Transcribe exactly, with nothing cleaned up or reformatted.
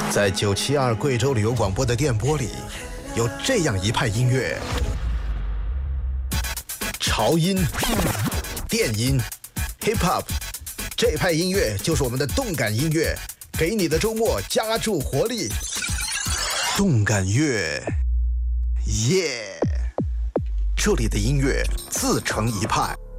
在九七二贵州旅游广播的电波里，有这样一派音乐：潮音、电音、hip hop， 这派音乐就是我们的动感音乐，给你的周末加注活力。动感乐，耶！这里的音乐自成一派。